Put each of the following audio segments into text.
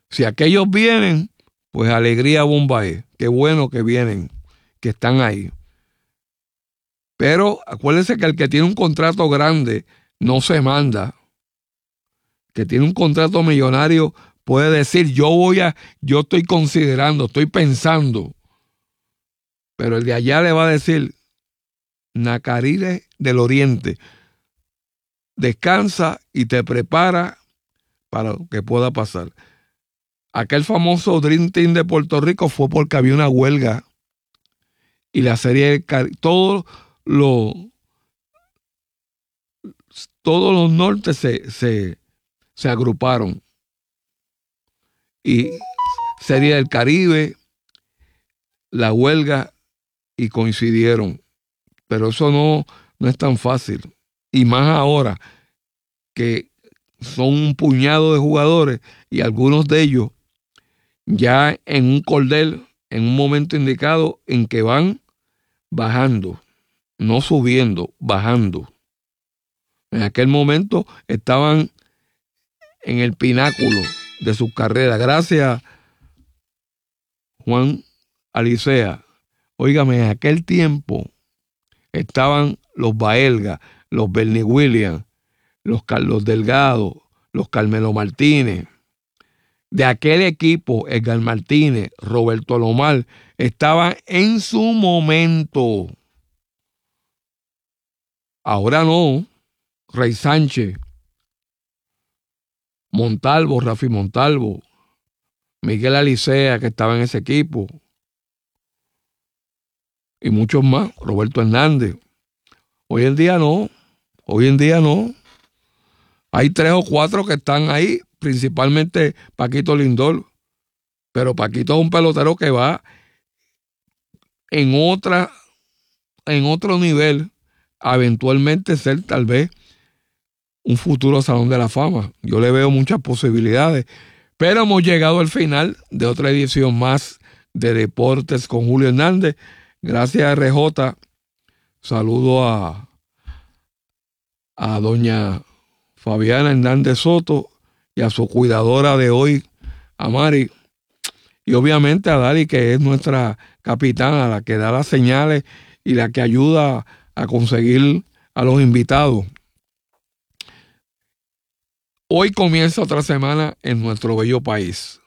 Si aquellos vienen, pues alegría bombae. Qué bueno que vienen, que están ahí. Pero acuérdense que el que tiene un contrato grande no se manda. Que tiene un contrato millonario puede decir, yo estoy considerando, estoy pensando. Pero el de allá le va a decir, Nacarire del Oriente, descansa y te prepara para lo que pueda pasar. Aquel famoso Dream Team de Puerto Rico fue porque había una huelga y la serie todos los nortes se agruparon y Serie del Caribe, la huelga, y coincidieron. Pero eso no es tan fácil. Y más ahora que son un puñado de jugadores y algunos de ellos ya en un cordel, en un momento indicado en que van bajando, no subiendo, bajando. En aquel momento estaban en el pináculo de sus carreras. Gracias, Juan Alicea. Óigame, en aquel tiempo estaban los Baelga, los Bernie Williams, los Carlos Delgado, los Carmelo Martínez. De aquel equipo, Edgar Martínez, Roberto Alomar, estaban en su momento. Ahora no. Rey Sánchez, Montalvo, Rafi Montalvo, Miguel Alicea, que estaba en ese equipo, y muchos más, Roberto Hernández. Hoy en día no. Hay 3 o 4 que están ahí, principalmente Paquito Lindor. Pero Paquito es un pelotero que va en otro nivel, a eventualmente ser tal vez un futuro Salón de la Fama. Yo le veo muchas posibilidades. Pero hemos llegado al final de otra edición más de Deportes con Julio Hernández. Gracias, RJ. Saludo a doña Fabiana Hernández Soto y a su cuidadora de hoy, a Mari. Y obviamente a Dali, que es nuestra capitana, la que da las señales y la que ayuda a conseguir a los invitados. Hoy comienza otra semana en nuestro bello país.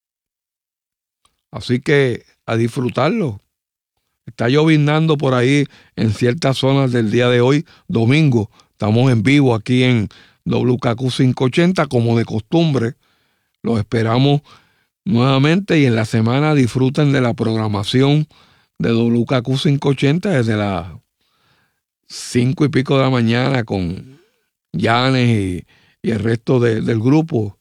Así que a disfrutarlo. Está lloviznando por ahí en ciertas zonas del día de hoy, domingo. Estamos en vivo aquí en WKQ 580, como de costumbre. Los esperamos nuevamente y en la semana disfruten de la programación de WKQ 580 desde las 5 y pico de la mañana con Yanes y el resto del grupo.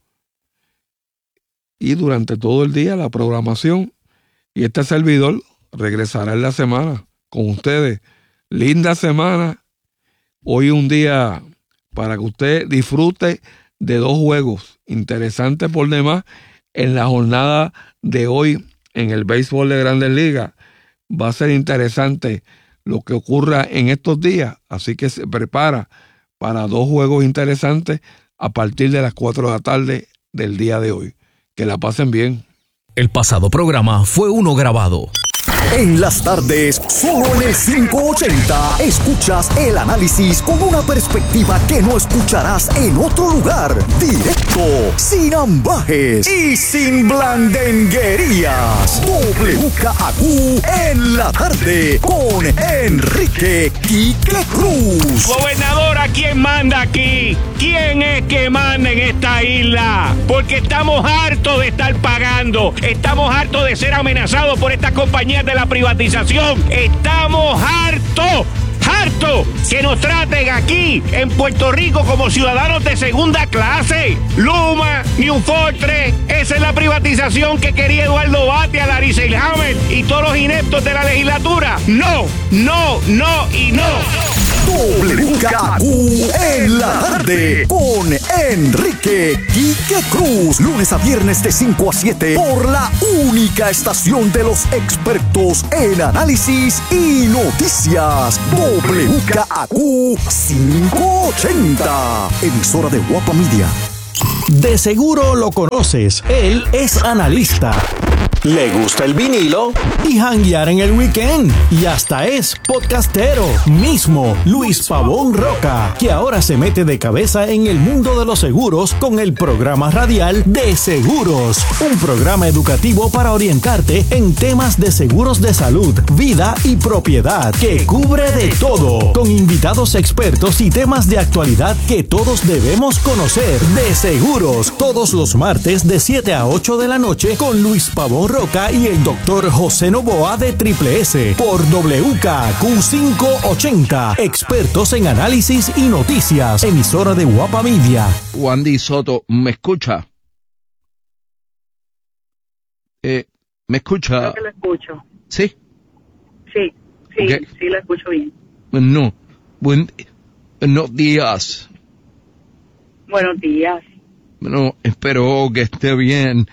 Y durante todo el día la programación. Y este servidor regresará en la semana con ustedes. Linda semana. Hoy un día para que usted disfrute de 2 juegos interesantes por demás en la jornada de hoy en el béisbol de Grandes Ligas. Va a ser interesante lo que ocurra en estos días, así que se prepara para 2 juegos interesantes a partir de las 4 de la tarde del día de hoy. Que la pasen bien. El pasado programa fue uno grabado. En las tardes, solo en el 580, escuchas el análisis con una perspectiva que no escucharás en otro lugar. Directo, sin ambajes y sin blandenguerías. WKQ en la tarde con Enrique Quique Cruz. Gobernadora, ¿quién manda aquí? ¿Quién es que manda en esta isla? Porque estamos hartos de estar pagando. Estamos hartos de ser amenazados por estas compañías de la privatización. Estamos hartos que nos traten aquí en Puerto Rico como ciudadanos de segunda clase. Luma, New Fortress, esa es la privatización que quería Eduardo Batia, Larry Selhammer y todos los ineptos de la legislatura. No y no. WKQ en la tarde con Enrique Quique Cruz. Lunes a viernes de 5 a 7 por la única estación de los expertos en análisis y noticias. WKQ 580, emisora de Guapa Media. De seguro lo conoces, él es analista. Le gusta el vinilo y janguear en el weekend. Y hasta es podcastero. Mismo Luis Pavón Roca, que ahora se mete de cabeza en el mundo de los seguros con el programa radial De Seguros. Un programa educativo para orientarte en temas de seguros de salud, vida y propiedad, que cubre de todo. Con invitados expertos y temas de actualidad que todos debemos conocer. De Seguros, todos los martes de 7 a 8 de la noche con Luis Pavón Roca y el doctor José Novoa de Triple S por WKQ 580. Expertos en análisis y noticias. Emisora de Guapa Media. Wandy Soto, ¿me escucha? ¿Me escucha? Creo que lo escucho. ¿Sí? Sí, Okay. sí lo escucho bien. No. Buenos días. Buenos días. Bueno, espero que esté bien.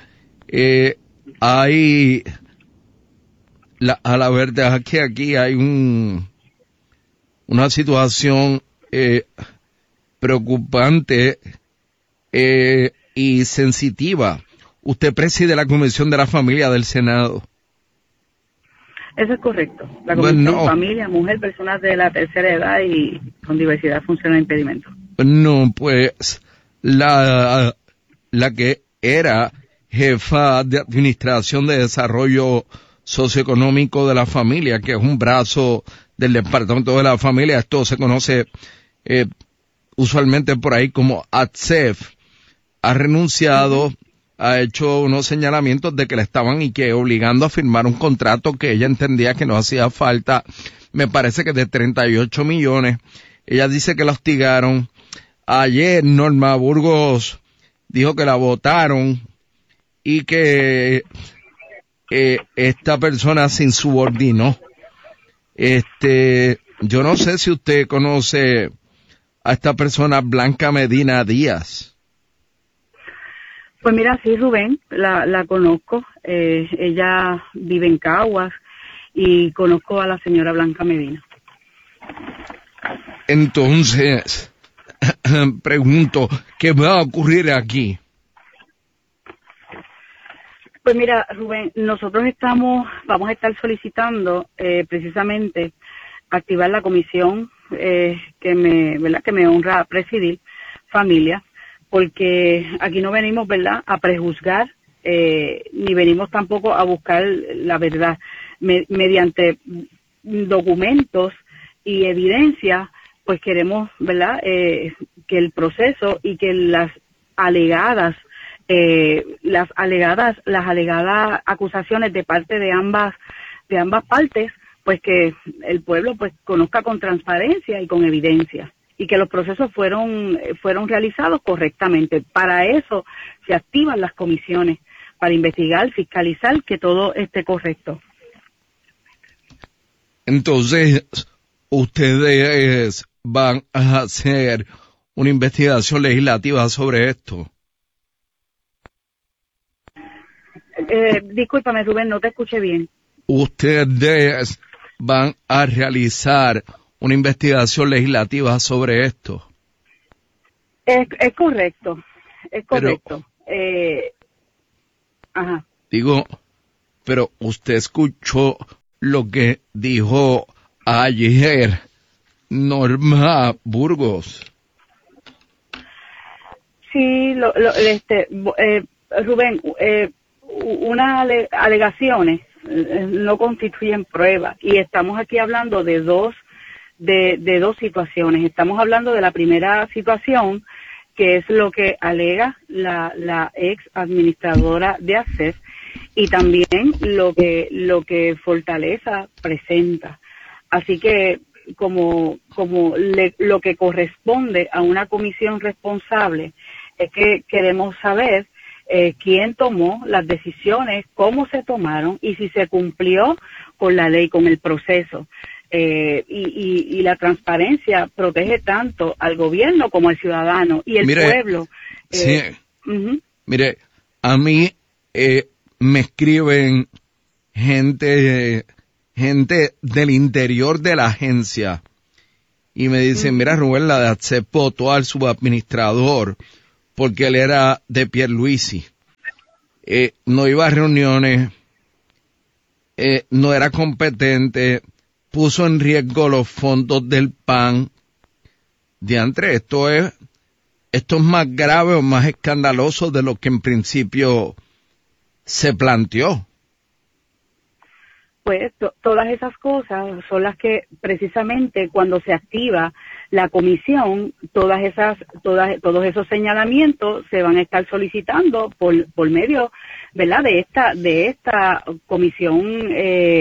Hay, a la verdad es que aquí hay una situación preocupante y sensitiva. Usted preside la Comisión de la Familia del Senado. Eso es correcto. La Comisión Bueno, Familia, Mujer, Personas de la Tercera Edad y con Diversidad Funcional e Impedimento. No, pues la que era jefa de Administración de Desarrollo Socioeconómico de la Familia, que es un brazo del Departamento de la Familia. Esto se conoce usualmente por ahí como ATSEF. Ha renunciado, ha hecho unos señalamientos de que le estaban obligando a firmar un contrato que ella entendía que no hacía falta. Me parece que de 38 millones. Ella dice que la hostigaron. Ayer Norma Burgos dijo que la votaron y que esta persona se insubordinó. Yo no sé si usted conoce a esta persona, Blanca Medina Díaz. Pues mira, sí, Rubén, la conozco. Ella vive en Caguas y conozco a la señora Blanca Medina. Entonces, pregunto, ¿qué va a ocurrir aquí? Pues mira, Rubén, nosotros vamos a estar solicitando precisamente activar la comisión que me honra presidir, Familia, porque aquí no venimos, ¿verdad?, a prejuzgar, ni venimos tampoco a buscar la verdad. Mediante documentos y evidencia, pues queremos, ¿verdad?, que el proceso y que las alegadas acusaciones de parte de ambas partes, pues que el pueblo pues conozca con transparencia y con evidencia, y que los procesos fueron realizados correctamente. Para eso se activan las comisiones, para investigar, fiscalizar que todo esté correcto. Entonces, ustedes van a hacer una investigación legislativa sobre esto. Discúlpame, Rubén, no te escuché bien. Ustedes van a realizar una investigación legislativa sobre esto. Es correcto, es correcto. Ajá. Digo, pero usted escuchó lo que dijo ayer Norma Burgos. Sí, Rubén, unas alegaciones no constituyen pruebas, y estamos aquí hablando de dos situaciones. Estamos hablando de la primera situación, que es lo que alega la ex administradora de ACEF, y también lo que Fortaleza presenta. Así que como lo que corresponde a una comisión responsable es que queremos saber quién tomó las decisiones, cómo se tomaron y si se cumplió con la ley, con el proceso. Y la transparencia protege tanto al gobierno como al ciudadano y el pueblo. Sí. Mire, a mí me escriben gente del interior de la agencia y me dicen, mira, Rubén, la de ATSEF votó al subadministrador porque él era de Pierluisi. No iba a reuniones, no era competente, puso en riesgo los fondos del PAN. Diantre, esto es más grave o más escandaloso de lo que en principio se planteó. Pues todas esas cosas son las que precisamente cuando se activa la comisión, todos esos señalamientos se van a estar solicitando por medio, ¿verdad?, de esta comisión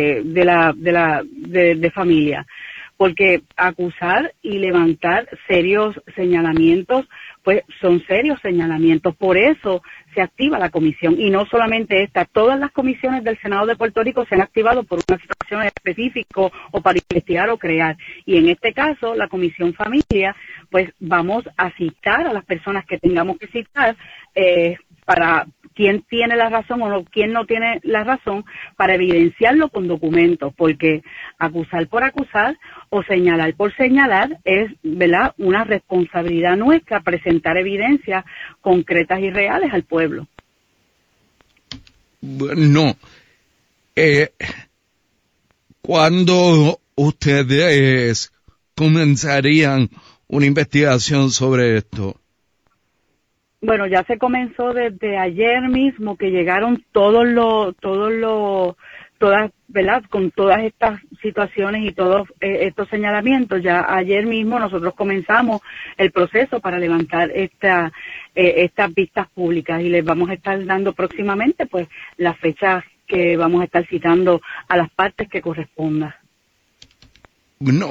de familia, porque acusar y levantar serios señalamientos, pues son serios señalamientos. Por eso se activa la comisión, y no solamente esta, todas las comisiones del Senado de Puerto Rico se han activado por una situación específica o para investigar o crear, y en este caso la comisión familia, pues vamos a citar a las personas que tengamos que citar para quién tiene la razón o no, quién no tiene la razón, para evidenciarlo con documentos, porque acusar por acusar o señalar por señalar es, ¿verdad?, una responsabilidad nuestra presentar evidencias concretas y reales al pueblo. Bueno, ¿cuándo ustedes comenzarían una investigación sobre esto? Bueno, ya se comenzó desde ayer mismo, que llegaron todas, ¿verdad?, con todas estas situaciones y todos estos señalamientos. Ya ayer mismo nosotros comenzamos el proceso para levantar estas vistas públicas, y les vamos a estar dando próximamente pues las fechas que vamos a estar citando a las partes que corresponda. No,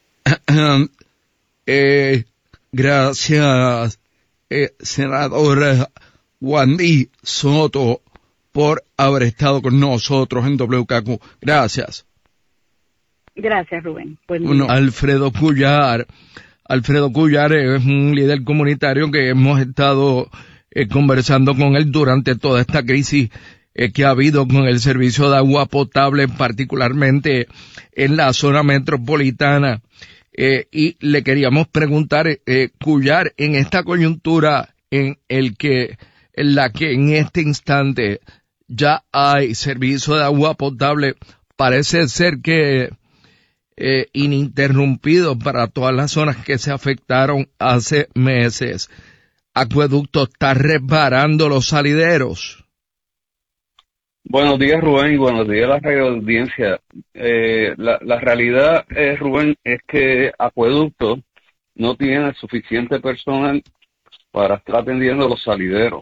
gracias, senador Wandy Soto, por haber estado con nosotros en WKQ. Gracias. Gracias, Rubén. Bueno, Alfredo Cuyar es un líder comunitario que hemos estado conversando con él durante toda esta crisis que ha habido con el servicio de agua potable, particularmente en la zona metropolitana. Y le queríamos preguntar, Cuyar, en esta coyuntura en la que en este instante ya hay servicio de agua potable, parece ser que ininterrumpido para todas las zonas que se afectaron hace meses. Acueducto está reparando los salideros. Buenos días, Rubén, y buenos días a la radio audiencia. La realidad, Rubén, es que Acueducto no tiene suficiente personal para estar atendiendo los salideros.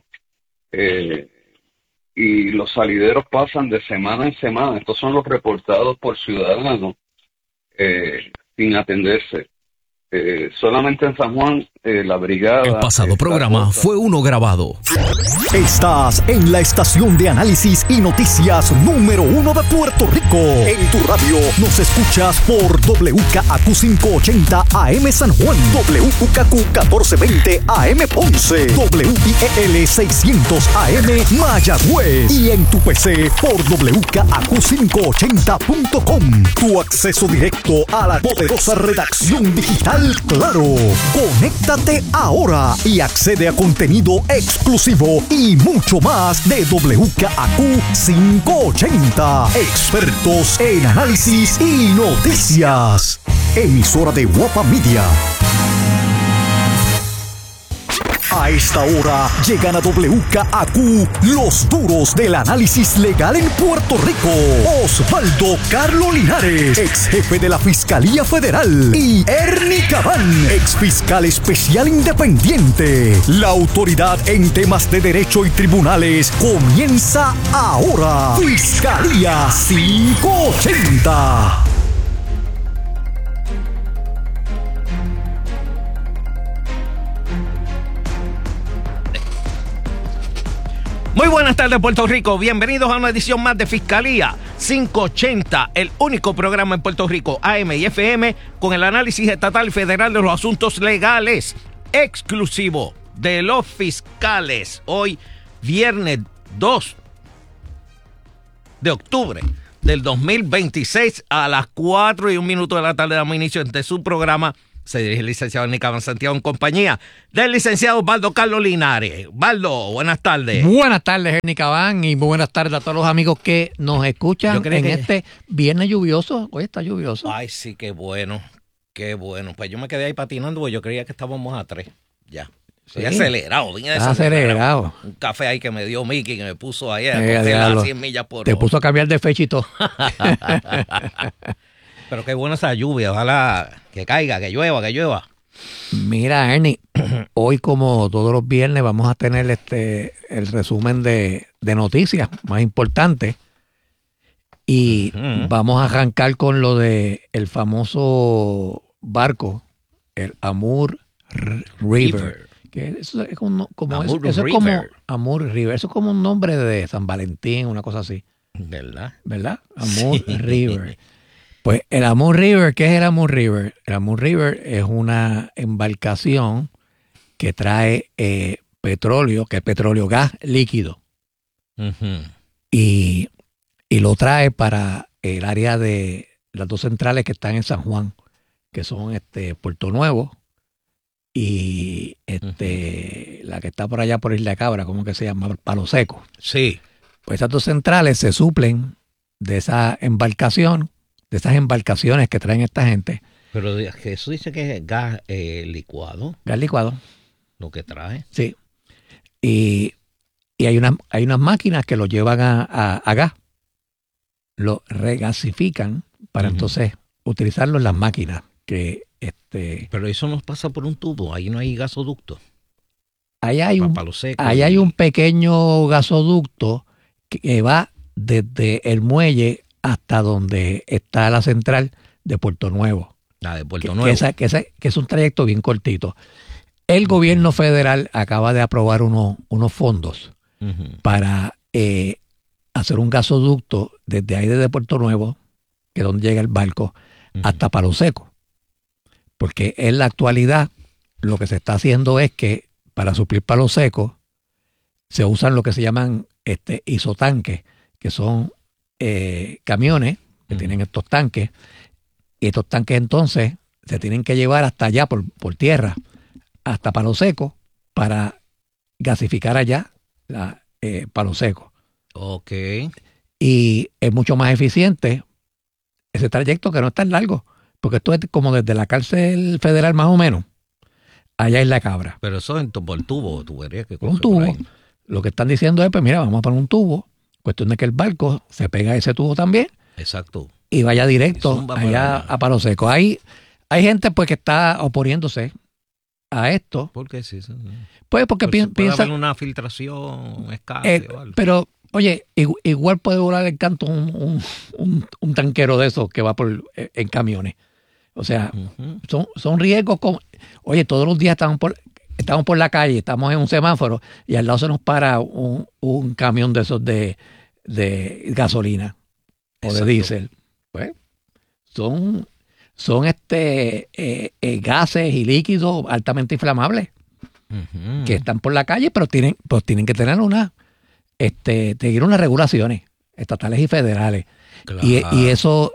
Y los salideros pasan de semana en semana. Estos son los reportados por ciudadanos sin atenderse. Solamente en San Juan, la brigada... El pasado programa fue uno grabado. Estás en la estación de análisis y noticias número 1 de Puerto Rico. En tu radio nos escuchas por WKAQ 580 AM San Juan, WKAQ 1420 AM Ponce, WIEL 600 AM Mayagüez, y en tu PC por WKAQ580.com. Tu acceso directo a la poderosa redacción digital Claro. Conéctate ahora y accede a contenido exclusivo y mucho más de WKAQ 580. Expertos en análisis y noticias. Emisora de Guapa Media. A esta hora llegan a WKAQ los duros del análisis legal en Puerto Rico. Osvaldo Carlos Linares, ex jefe de la Fiscalía Federal, y Ernie Cabán, ex fiscal especial independiente. La autoridad en temas de derecho y tribunales comienza ahora. Fiscalía 580. Muy buenas tardes, Puerto Rico. Bienvenidos a una edición más de Fiscalía 580, el único programa en Puerto Rico, AM y FM, con el análisis estatal y federal de los asuntos legales, exclusivo de los fiscales. Hoy, viernes 2 de octubre del 2026, a las 4:01 de la tarde, damos inicio de su programa Se dirige el licenciado Nicaban Santiago en compañía del licenciado Osvaldo Carlos Linares. Osvaldo, buenas tardes. Buenas tardes, Ernie Cabán, y buenas tardes a todos los amigos que nos escuchan en este viernes lluvioso. Hoy está lluvioso. Ay, sí, qué bueno, qué bueno. Pues yo me quedé ahí patinando porque yo creía que estábamos a 3. Ya. Estoy acelerado, bien acelerado. Un café ahí que me dio Mickey, que me puso ahí a 100 millas por hora. Te puso a cambiar de fecha y todo. Pero qué buena esa lluvia, ojalá que caiga, que llueva. Mira, Ernie, hoy como todos los viernes vamos a tener el resumen de noticias más importantes y vamos a arrancar con lo de el famoso barco, el Amur River. Que eso es como Amur River, eso es como un nombre de San Valentín, una cosa así. ¿Verdad? Amur River. Pues el Amur River, ¿qué es el Amur River? El Amur River es una embarcación que trae petróleo, que es petróleo, gas líquido. Y lo trae para el área de las 2 centrales que están en San Juan, que son Puerto Nuevo y la que está por allá por Isla Cabra, ¿cómo que se llama? Palo Seco. Sí. Pues esas 2 centrales se suplen de esa embarcación, de esas embarcaciones que traen esta gente. Pero eso dice que es gas licuado. Gas licuado. Lo que trae. Sí. Y hay unas máquinas que lo llevan a gas. Lo regasifican para entonces utilizarlo en las máquinas. Pero eso nos pasa por un tubo. Ahí no hay gasoducto. Ahí hay un pequeño gasoducto que va desde el muelle hasta donde está la central de Puerto Nuevo. La de Puerto Nuevo. Que es un trayecto bien cortito. El gobierno federal acaba de aprobar unos fondos para hacer un gasoducto desde Puerto Nuevo, que es donde llega el barco, hasta Palo Seco. Porque en la actualidad lo que se está haciendo es que para suplir Palo Seco se usan lo que se llaman isotanques, que son camiones que tienen estos tanques, y estos tanques entonces se tienen que llevar hasta allá por tierra, hasta Palo Seco, para gasificar allá Palo Seco. Ok. Y es mucho más eficiente ese trayecto, que no es tan largo, porque esto es como desde la cárcel federal más o menos, allá en La Cabra. Pero eso es por tubería que un tubo. Lo que están diciendo es, pues mira, vamos a poner un tubo. Cuestión de que el barco se pega a ese tubo también. Exacto. Y vaya directo allá a Palo Seco. Hay gente pues que está oponiéndose a esto. ¿Por qué sí? Pues porque piensa haber una filtración escasa. Pero, oye, igual puede volar el canto un tanquero de esos que va en camiones. O sea, son riesgos. Oye, todos los días estamos por la calle, estamos en un semáforo y al lado se nos para un camión de esos de gasolina o de diésel. Pues son gases y líquidos altamente inflamables que están por la calle, pero tienen que tener seguir unas regulaciones estatales y federales. Claro. Y esos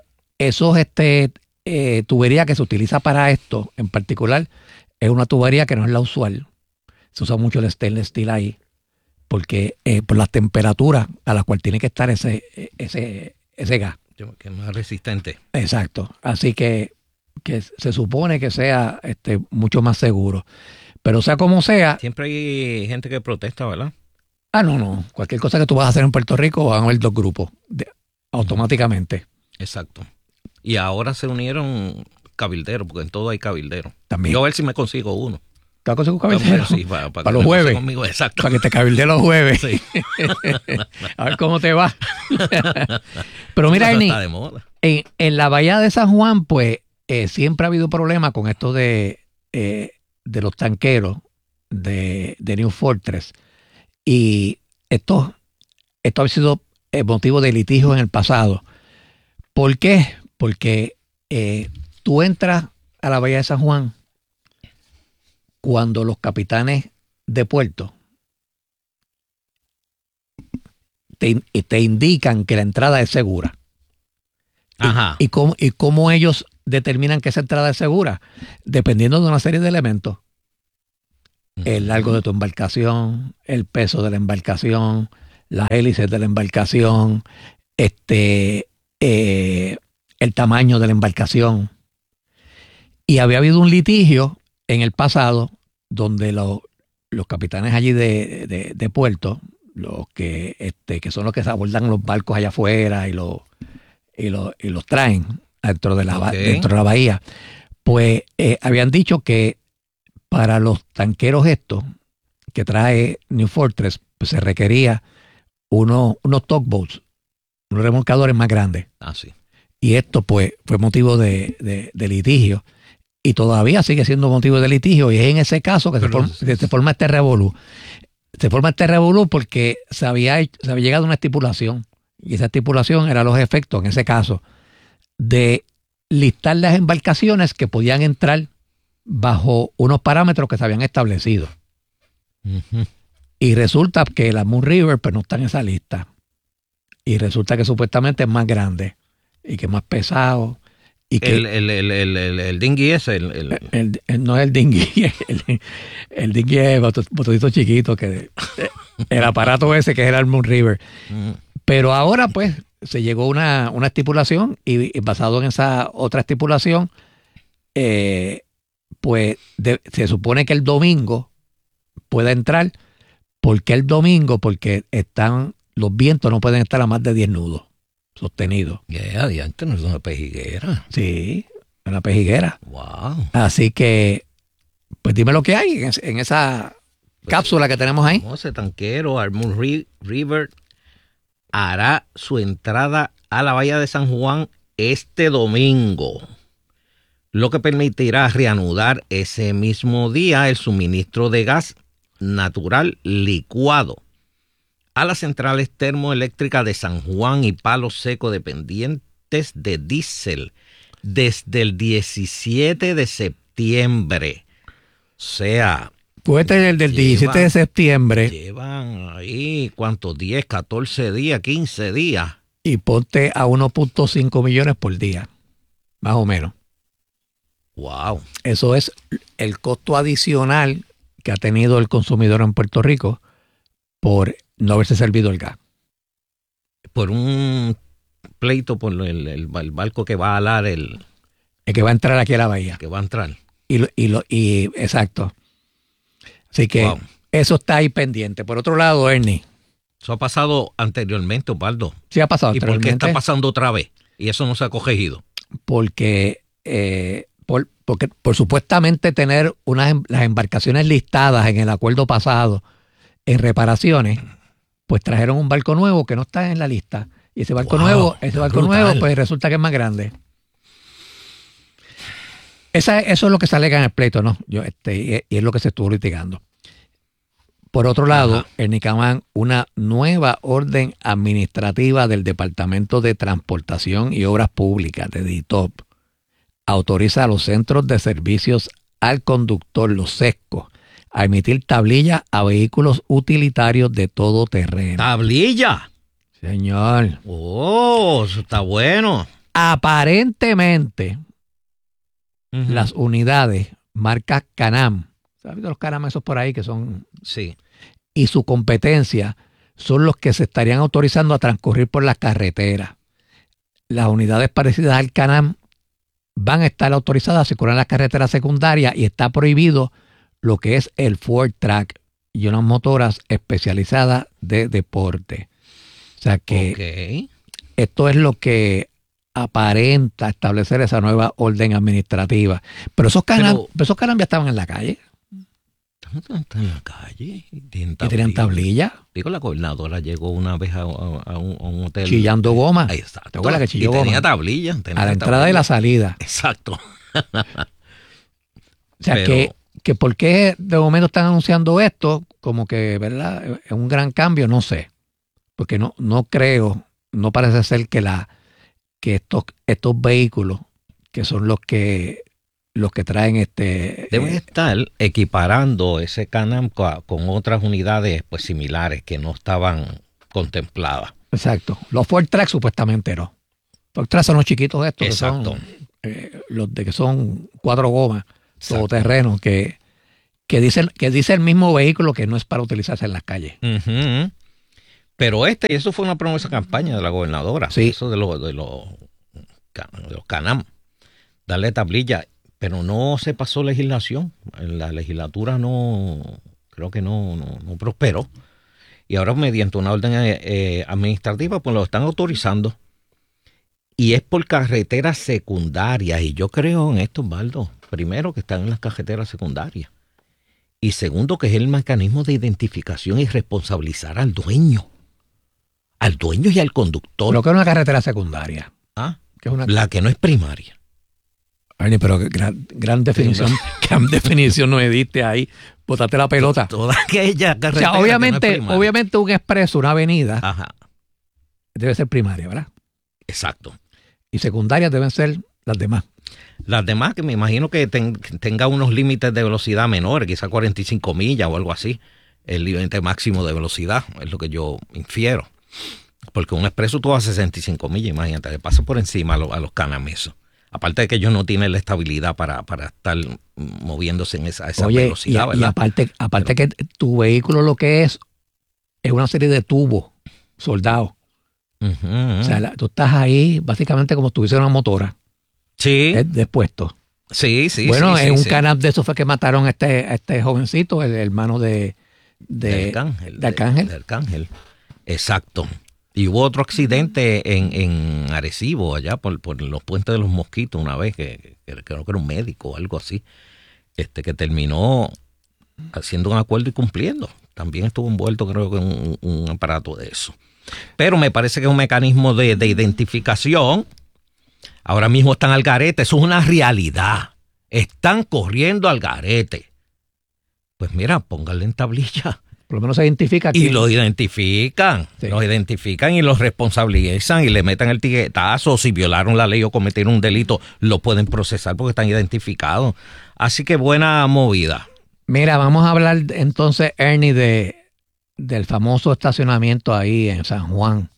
tubería que se utiliza para esto en particular es una tubería que no es la usual. Se usa mucho el stainless steel ahí porque por las temperaturas a las cuales tiene que estar ese gas. Que es más resistente. Exacto. Así que se supone que sea mucho más seguro. Pero sea como sea... Siempre hay gente que protesta, ¿verdad? No. Cualquier cosa que tú vas a hacer en Puerto Rico van a haber 2 grupos automáticamente. Exacto. Y ahora se unieron cabilderos, porque en todo hay cabilderos. También. Yo a ver si me consigo uno. ¿Te consigo un cabildero? Sí, para los jueves. Conmigo, exacto. Para que te cabildee los jueves. Sí. A ver cómo te va. Pero mira, Ernie, está de moda. En la bahía de San Juan, pues, siempre ha habido problemas con esto de los tanqueros de New Fortress. Y esto ha sido motivo de litigio en el pasado. ¿Por qué? Porque tú entras a la bahía de San Juan cuando los capitanes de puerto te indican que la entrada es segura. Ajá. ¿Y cómo ellos determinan que esa entrada es segura? Dependiendo de una serie de elementos. El largo de tu embarcación, el peso de la embarcación, las hélices de la embarcación, el tamaño de la embarcación. Y había habido un litigio en el pasado donde los capitanes allí de puerto, los que son los que abordan los barcos allá afuera y los traen dentro de la bahía, pues habían dicho que para los tanqueros estos que trae New Fortress, pues se requería unos tugboats, unos remolcadores más grandes. Ah, sí. Y esto pues fue motivo de litigio. Y todavía sigue siendo motivo de litigio. Y es en ese caso que se forma este revolú. Se forma este revolú porque se había llegado a una estipulación. Y esa estipulación era los efectos, en ese caso, de listar las embarcaciones que podían entrar bajo unos parámetros que se habían establecido. Ujú. Y resulta que la Moon River pues, no está en esa lista. Y resulta que supuestamente es más grande y que es más pesado. Y que El dinghy ese, no es el dinghy, el dinghy es botecito chiquito, que el aparato ese que era el Moon River. Pero ahora pues se llegó a una estipulación y basado en esa otra estipulación, pues se supone que el domingo pueda entrar. ¿Por qué el domingo? Porque los vientos no pueden estar a más de 10 nudos sostenidos. Adiante, no es una pejiguera. Sí, una pejiguera. Wow. Así que, pues dime lo que hay en esa cápsula que tenemos ahí. Ese tanquero, Moon River, hará su entrada a la bahía de San Juan este domingo, lo que permitirá reanudar ese mismo día el suministro de gas natural licuado a las centrales termoeléctricas de San Juan y Palo Seco dependientes de diésel desde el 17 de septiembre. O sea, Puede el del 17 de septiembre. Llevan ahí, ¿cuántos? 10, 14 días, 15 días. Y ponte a 1.5 millones por día, más o menos. Wow. Eso es el costo adicional que ha tenido el consumidor en Puerto Rico por no haberse servido el gas. Por un pleito por el barco que va a alar el que va a entrar aquí a la bahía. Que va a entrar. Y exacto. Así que eso está ahí pendiente. Por otro lado, Ernie. Eso ha pasado anteriormente, Osvaldo. Sí ha pasado anteriormente. ¿Y por qué está pasando otra vez? Y eso no se ha corregido. Porque por supuestamente tener las embarcaciones listadas en el acuerdo pasado en reparaciones, pues trajeron un barco nuevo que no está en la lista. Y ese barco nuevo, pues resulta que es más grande. Eso es lo que se alega en el pleito, ¿no? Y es lo que se estuvo litigando. Por otro lado, en Nicamán, una nueva orden administrativa del Departamento de Transportación y Obras Públicas, de DITOP, autoriza a los centros de servicios al conductor, los SESCO, a emitir tablillas a vehículos utilitarios de todo terreno. ¿Tablilla? Señor. Oh, eso está bueno. Aparentemente, las unidades marca Can-Am, ¿sabes los Can-Am esos por ahí que son? Sí. Y su competencia son los que se estarían autorizando a transcurrir por las carreteras. Las unidades parecidas al Can-Am van a estar autorizadas a circular en las carreteras secundarias y está prohibido lo que es el Ford Track y unas motoras especializadas de deporte. O sea que esto es lo que aparenta establecer esa nueva orden administrativa. Pero esos Can-Am ya estaban en la calle. Están en la calle. ¿Y tenían tablilla? Digo, la gobernadora llegó una vez a un hotel. Chillando goma. Ahí está. ¿Te acuerdas que chilló goma? Tenía tablilla. A la entrada y la salida. Exacto. O sea, que ¿por qué de momento están anunciando esto? Como que, ¿verdad? Es un gran cambio, no sé. Porque no creo, no parece ser que estos vehículos, que son los que traen deben estar equiparando ese Can-Am con otras unidades pues similares que no estaban contempladas. Exacto. Los Ford Track supuestamente no. Los trazos los chiquitos estos, Exacto. que son los de que son 4 gomas, todoterrenos, que dice el mismo vehículo que no es para utilizarse en las calles. Uh-huh. Pero eso fue una promesa de campaña de la gobernadora. Sí. Eso de los Can-Am. Darle tablilla. Pero no se pasó legislación. La legislatura creo que no prosperó. Y ahora mediante una orden administrativa pues lo están autorizando. Y es por carreteras secundarias. Y yo creo en esto, Osvaldo. Primero, que están en las carreteras secundarias. Y segundo, que es el mecanismo de identificación y responsabilizar al dueño. Al dueño y al conductor. Lo que es una carretera secundaria. Que es la que no es primaria. Ay, pero gran definición. Gran definición no diste ahí. Bótate la pelota. Toda aquella carretera. O sea, obviamente un expreso, una avenida, Ajá. debe ser primaria, ¿verdad? Exacto. Y secundarias deben ser las demás. Las demás, que me imagino que tenga unos límites de velocidad menores, quizás 45 millas o algo así. El límite máximo de velocidad es lo que yo infiero. Porque un expreso tú vas a 65 millas, imagínate, le pasa por encima a los Can-Am eso. Aparte de que ellos no tienen la estabilidad para estar moviéndose en esa velocidad, ¿verdad? Y aparte que tu vehículo lo que es una serie de tubos soldados. Uh-huh. O sea, tú estás ahí básicamente como si tuviese una motora. Sí. Despuesto. Sí. Bueno, sí, en un sí. Can-Am de esos fue que mataron a este jovencito, el hermano de Arcángel. Exacto. Y hubo otro accidente en Arecibo, allá por los puentes de los Mosquitos una vez, que creo que era un médico o algo así, que terminó haciendo un acuerdo y cumpliendo. También estuvo envuelto, creo que en un aparato de eso. Pero me parece que es un mecanismo de identificación. Ahora mismo están al garete, eso es una realidad. Están corriendo al garete. Pues mira, pónganle en tablilla. Por lo menos se identifica aquí. Y lo identifican, los identifican y los responsabilizan y le meten el tiquetazo. Si violaron la ley o cometieron un delito, lo pueden procesar porque están identificados. Así que buena movida. Mira, vamos a hablar entonces, Ernie, del famoso estacionamiento ahí en San Juan.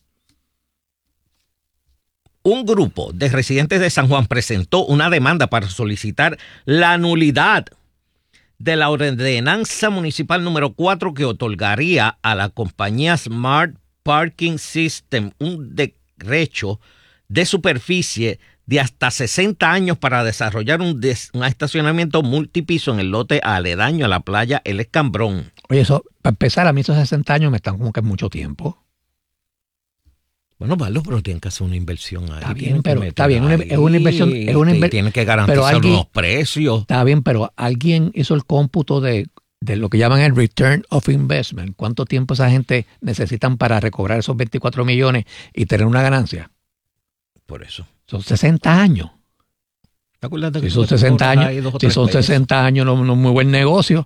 Un grupo de residentes de San Juan presentó una demanda para solicitar la nulidad de la ordenanza municipal número 4 que otorgaría a la compañía Smart Parking System un derecho de superficie de hasta 60 años para desarrollar un estacionamiento multipiso en el lote aledaño a la playa El Escambrón. Oye, eso, para empezar, a mí esos 60 años me están como que mucho tiempo. Bueno, Pablo, pero tienen que hacer una inversión ahí. Está bien, pero está bien, es una inversión. Tienen que garantizar unos precios. Está bien, pero alguien hizo el cómputo de lo que llaman el return of investment. ¿Cuánto tiempo esa gente necesitan para recobrar esos 24 millones y tener una ganancia? Por eso. Son 60 años. ¿Te acuerdas de que si son 60 años, si son 60 años, no es muy buen negocio.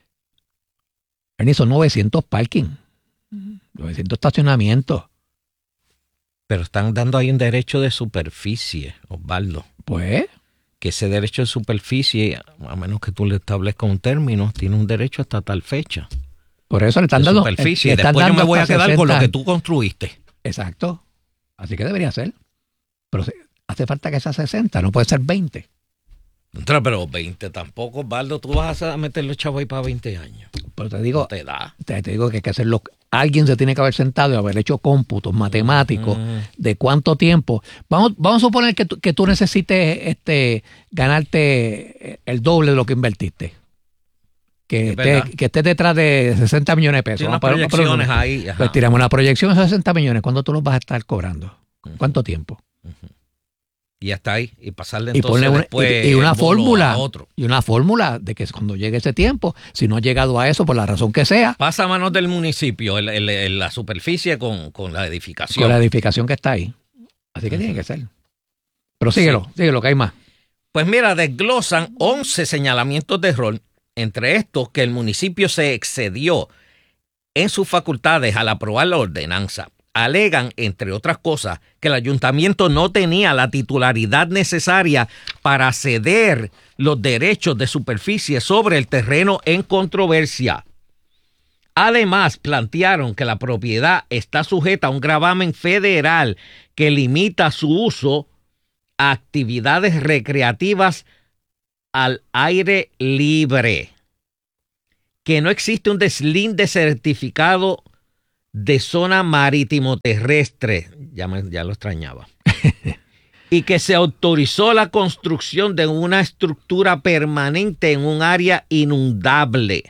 Son 900 parking, 900 estacionamientos. Pero están dando ahí un derecho de superficie, Osvaldo. Pues. Que ese derecho de superficie, a menos que tú le establezcas un término, tiene un derecho hasta tal fecha. Por eso le están dando superficie. Después yo me voy a quedar 60. Con lo que tú construiste. Exacto. Así que debería ser. Pero hace falta que sea 60, no puede ser 20. Pero 20 tampoco, Osvaldo. Tú vas a meter los chavos ahí para 20 años. Pero te digo, no te da. Te digo que hay que hacerlo. Alguien se tiene que haber sentado y haber hecho cómputos matemáticos de cuánto tiempo. Vamos a suponer que tú necesites ganarte el doble de lo que invertiste. Que estés detrás de 60 millones de pesos. Tiene unas proyecciones ahí. Pues tiramos una proyección de 60 millones. ¿Cuándo tú los vas a estar cobrando? ¿Cuánto tiempo? Y hasta ahí, y pasarle entonces y una fórmula a otro. Y una fórmula de que cuando llegue ese tiempo, si no ha llegado a eso por la razón que sea, pasa a manos del municipio la superficie con la edificación. Con la edificación que está ahí. Así que tiene que ser. Pero síguelo, que hay más. Pues mira, desglosan 11 señalamientos de error, entre estos que el municipio se excedió en sus facultades al aprobar la ordenanza. Alegan, entre otras cosas, que el ayuntamiento no tenía la titularidad necesaria para ceder los derechos de superficie sobre el terreno en controversia. Además, plantearon que la propiedad está sujeta a un gravamen federal que limita su uso a actividades recreativas al aire libre, que no existe un deslinde certificado de zona marítimo terrestre, ya lo extrañaba, y que se autorizó la construcción de una estructura permanente en un área inundable.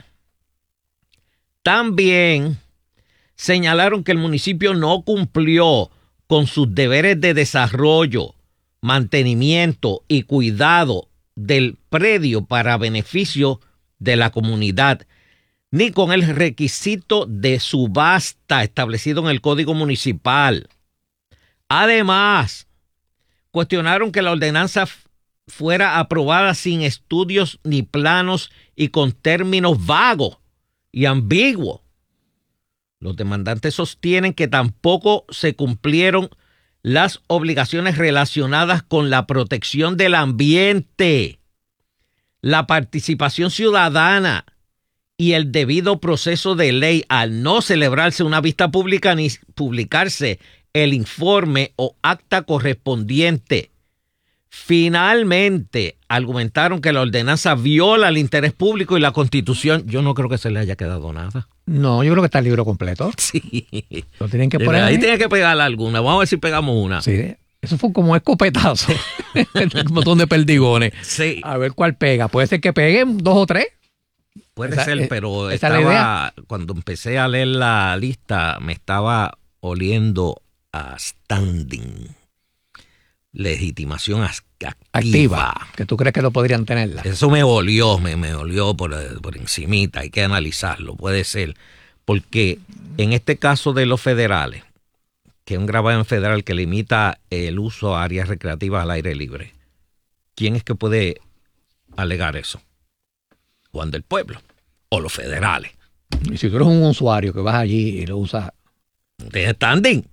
También señalaron que el municipio no cumplió con sus deberes de desarrollo, mantenimiento y cuidado del predio para beneficio de la comunidad, ni con el requisito de subasta establecido en el Código Municipal. Además, cuestionaron que la ordenanza fuera aprobada sin estudios ni planos y con términos vagos y ambiguos. Los demandantes sostienen que tampoco se cumplieron las obligaciones relacionadas con la protección del ambiente, la participación ciudadana y el debido proceso de ley al no celebrarse una vista pública ni publicarse el informe o acta correspondiente. Finalmente, argumentaron que la ordenanza viola el interés público y la Constitución. Yo no creo que se le haya quedado nada. No, yo creo que está el libro completo. Sí. Lo tienen que poner ahí. Tiene que pegar alguna. Vamos a ver si pegamos una. Sí. Eso fue como un escopetazo. Un montón de perdigones. Sí. A ver cuál pega. Puede ser que peguen 2 o 3. Puede ser, pero cuando empecé a leer la lista, me estaba oliendo a standing. Legitimación activa. ¿Que tú crees que lo podrían tenerla? Eso me olió, me olió por encimita. Hay que analizarlo, puede ser. Porque en este caso de los federales, que es un gravamen federal que limita el uso a áreas recreativas al aire libre, ¿quién es que puede alegar eso? Juan del Pueblo o los federales. Y si tú eres un usuario que vas allí y lo usas, ¿tienes standing?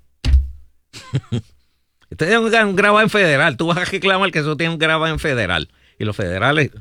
Este es un gravamen federal. Tú vas a reclamar que eso tiene un gravamen federal. Y los federales,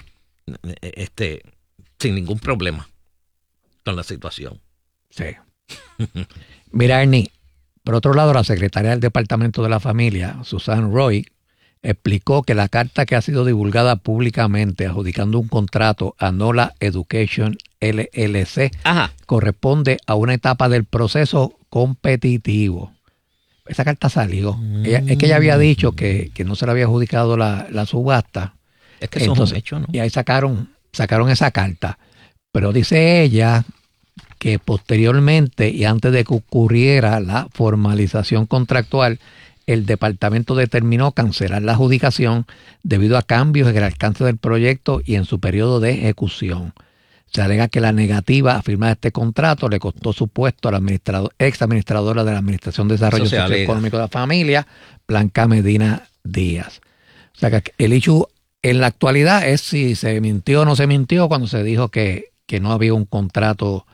sin ningún problema con la situación. Sí. Mira, Ernie, por otro lado, la secretaria del Departamento de la Familia, Susan Roy, explicó que la carta que ha sido divulgada públicamente adjudicando un contrato a Nola Education LLC corresponde a una etapa del proceso competitivo. Esa carta salió. Es que ella había dicho que no se le había adjudicado la subasta. Es que eso es un hecho, ¿no? Y ahí sacaron esa carta. Pero dice ella que posteriormente y antes de que ocurriera la formalización contractual, el departamento determinó cancelar la adjudicación debido a cambios en el alcance del proyecto y en su periodo de ejecución. Se alega que la negativa a firmar este contrato le costó su puesto a la ex administradora de la Administración de Desarrollo Socioeconómico de la Familia, Blanca Medina Díaz. O sea que el issue en la actualidad es si se mintió o no se mintió cuando se dijo que no había un contrato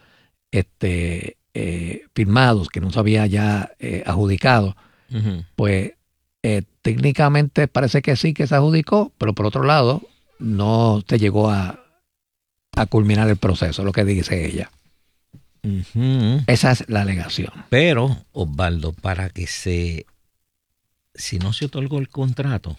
firmado, que no se había ya adjudicado. Uh-huh. Pues técnicamente parece que sí que se adjudicó, pero por otro lado no se llegó a culminar el proceso, lo que dice ella. Uh-huh. Esa es la alegación. Pero, Osvaldo, si no se otorgó el contrato,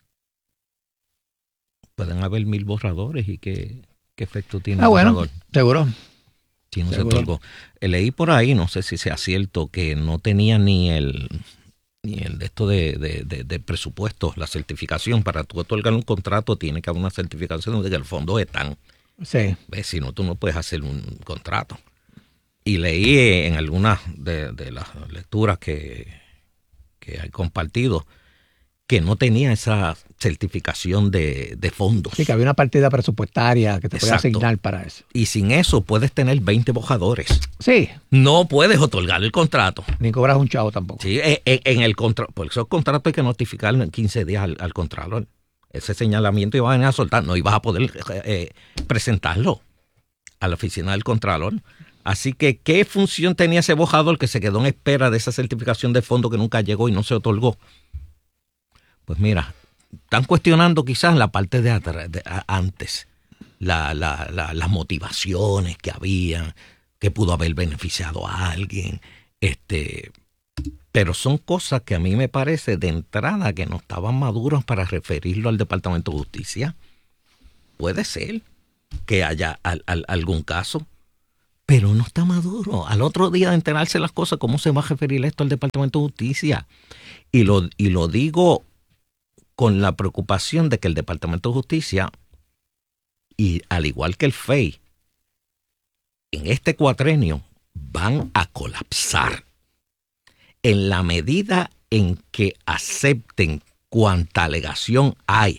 pueden haber 1000 borradores y qué efecto tiene el borrador. Bueno, seguro. Si no se otorgó. Leí por ahí, no sé si sea cierto, que no tenía ni el de esto de presupuestos, la certificación. Para tú otorgar un contrato tiene que haber una certificación de que los fondos están. Sí. ¿Ves? Si no, tú no puedes hacer un contrato. Y leí en algunas de las lecturas que he compartido que no tenía esa certificación de fondos. Sí, que había una partida presupuestaria que te podía asignar para eso. Y sin eso puedes tener 20 borradores. Sí. No puedes otorgar el contrato. Ni cobras un chavo tampoco. Sí, en el contrato. Por esos contratos hay que notificarlo en 15 días al contralor. Ese señalamiento iba a venir a soltar. No ibas a poder presentarlo a la oficina del contralor. Así que, ¿qué función tenía ese borrador que se quedó en espera de esa certificación de fondo que nunca llegó y no se otorgó? Pues mira, están cuestionando quizás la parte de antes, las motivaciones que habían, que pudo haber beneficiado a alguien. Pero son cosas que a mí me parece de entrada que no estaban maduros para referirlo al Departamento de Justicia. Puede ser que haya algún caso, pero no está maduro. Al otro día de enterarse las cosas, ¿cómo se va a referir esto al Departamento de Justicia? Y lo digo con la preocupación de que el Departamento de Justicia, y al igual que el FEI, en este cuatrenio van a colapsar. En la medida en que acepten cuanta alegación hay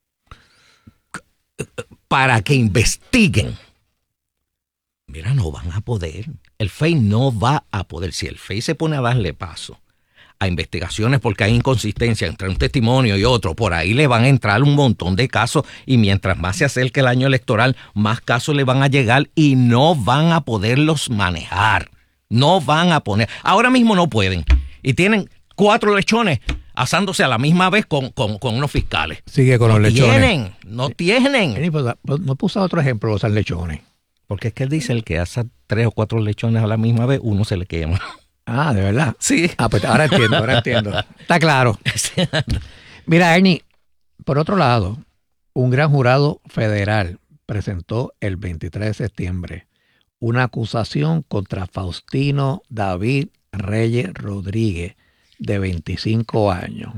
para que investiguen, mira, no van a poder. El FEI no va a poder. Si el FEI se pone a darle paso a investigaciones porque hay inconsistencia entre un testimonio y otro, por ahí le van a entrar un montón de casos, y mientras más se acerque el año electoral, más casos le van a llegar y no van a poderlos manejar. No van a poner. Ahora mismo no pueden. Y tienen 4 lechones asándose a la misma vez con unos fiscales. Sigue con los lechones. No tienen. No puse otro ejemplo, los lechones. Porque es que él dice, el que asa 3 o 4 lechones a la misma vez, uno se le quema. Ah, ¿de verdad? Sí. Ah, pues ahora entiendo. Está claro. Mira, Ernie, por otro lado, un gran jurado federal presentó el 23 de septiembre una acusación contra Faustino David Reyes Rodríguez, de 25 años.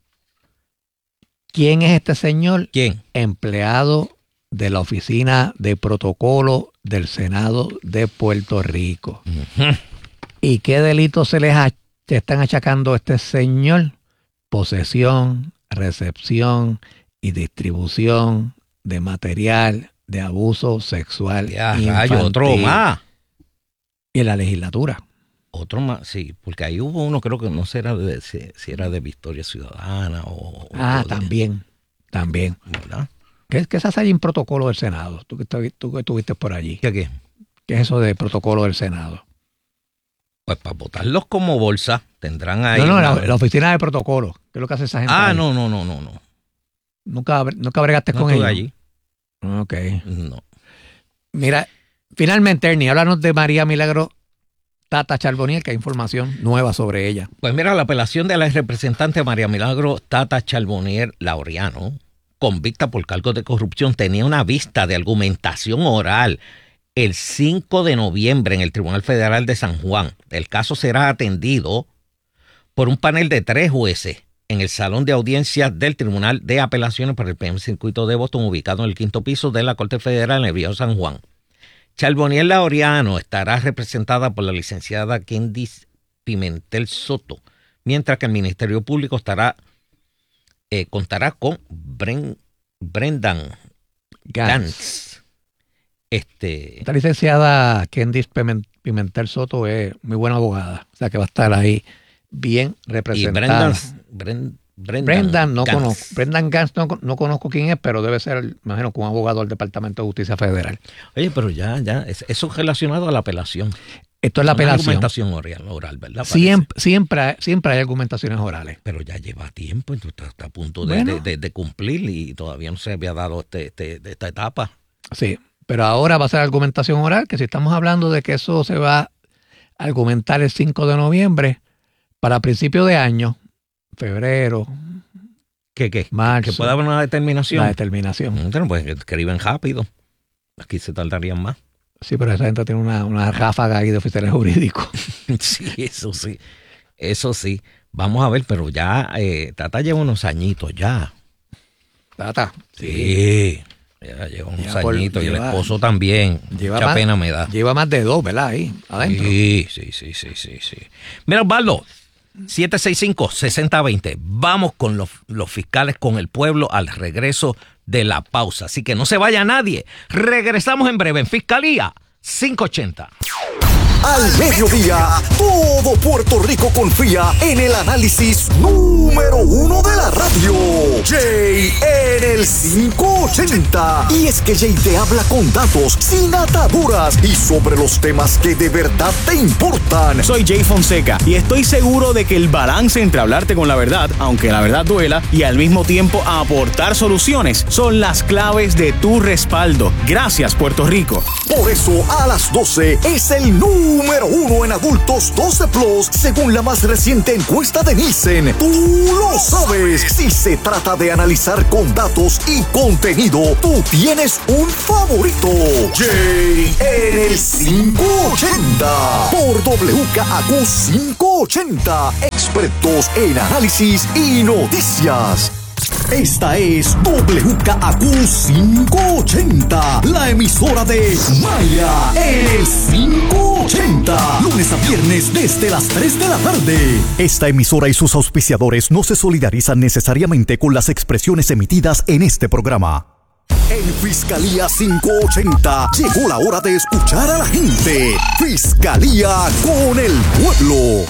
¿Quién es este señor? ¿Quién? Empleado de la Oficina de Protocolo del Senado de Puerto Rico. Uh-huh. ¿Y qué delitos se están achacando a este señor? Posesión, recepción y distribución de material de abuso sexual infantil. Otro más. Y en la legislatura. Otro más, sí, porque ahí hubo uno, creo que no sé si era de Victoria Ciudadana o... también. ¿Verdad? ¿Qué se hace allí en protocolo del Senado? Tú que estuviste por allí. ¿Qué? ¿Qué es eso de protocolo del Senado? Pues para votarlos como bolsa, tendrán ahí... La oficina de protocolo. ¿Qué es lo que hace esa gente ahí? No. ¿Nunca bregaste con ellos? allí. Ok. No. Mira, finalmente, Ernie, háblanos de María Milagro Tata Charbonnier, que hay información nueva sobre ella. Pues mira, la apelación de la ex representante María Milagro Tata Charbonnier Laureano, convicta por cargos de corrupción, tenía una vista de argumentación oral el 5 de noviembre en el Tribunal Federal de San Juan. El caso será atendido por un panel de 3 jueces en el Salón de Audiencias del Tribunal de Apelaciones para el primer circuito de Boston, ubicado en el 5º piso de la Corte Federal en el Viejo San Juan. Charbonnier Laureano estará representada por la licenciada Candice Pimentel Soto, mientras que el Ministerio Público contará con Brendan Gantz. Esta licenciada Candice Pimentel Soto es muy buena abogada, o sea que va a estar ahí bien representada. Brendan no conozco. Brendan Gantz no conozco quién es, pero debe ser, me imagino, un abogado del Departamento de Justicia Federal. Oye, pero ya, eso es relacionado a la apelación. Esto es la apelación. Argumentación oral, ¿verdad? Siempre hay argumentaciones orales. Pero ya lleva tiempo, entonces está a punto de cumplir y todavía no se había dado esta etapa. Sí, pero ahora va a ser argumentación oral, que si estamos hablando de que eso se va a argumentar el 5 de noviembre, para principio de año, febrero, marzo. Que pueda haber una determinación. La determinación. Bueno, pues que escriben rápido. Aquí se tardarían más. Sí, pero esa gente tiene una ráfaga ahí de oficiales jurídicos. Sí, eso sí. Vamos a ver, pero ya Tata lleva unos añitos ya. ¿Tata? Sí. Ya lleva unos añitos y el esposo también. Mucha pena me da. Lleva más de 2, ¿verdad? Ahí, adentro. Sí. Mira, Osvaldo, 765-6020. Vamos con los fiscales, con el pueblo, al regreso de la pausa. Así que no se vaya nadie. Regresamos en breve en Fiscalía 580. Al mediodía, todo Puerto Rico confía en el análisis número 1 de la radio. Jay en el 580. Y es que Jay te habla con datos, sin ataduras y sobre los temas que de verdad te importan. Soy Jay Fonseca y estoy seguro de que el balance entre hablarte con la verdad, aunque la verdad duela, y al mismo tiempo aportar soluciones, son las claves de tu respaldo. Gracias, Puerto Rico. Por eso a las 12 es el número número 1 en adultos 12 plus, según la más reciente encuesta de Nielsen. Tú lo sabes. Si se trata de analizar con datos y contenido, tú tienes un favorito. Jay en el 580 por WKAQ 580. Expertos en análisis y noticias. Esta es WKAQ 580, la emisora de Maya en el 580, lunes a viernes desde las 3 de la tarde. Esta emisora y sus auspiciadores no se solidarizan necesariamente con las expresiones emitidas en este programa. En Fiscalía 580 llegó la hora de escuchar a la gente. Fiscalía con el pueblo.